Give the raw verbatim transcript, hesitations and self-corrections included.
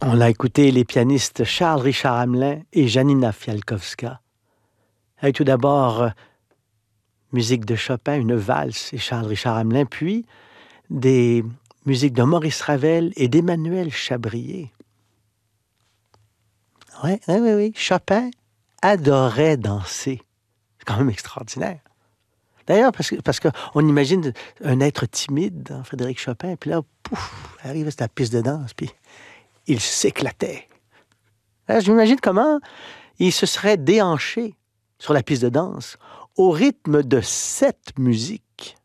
On a écouté les pianistes Charles-Richard Hamelin et Janina Fialkowska. Avec tout d'abord, euh, musique de Chopin, une valse et Charles-Richard Hamelin, puis des musiques de Maurice Ravel et d'Emmanuel Chabrier. Oui, oui, oui, oui. Chopin adorait danser. C'est quand même extraordinaire. D'ailleurs, parce que parce qu'on imagine un être timide, hein, Frédéric Chopin, puis là, pouf, arrive à la piste de danse, puis il s'éclatait. Alors, je m'imagine comment il se serait déhanché sur la piste de danse au rythme de cette musique.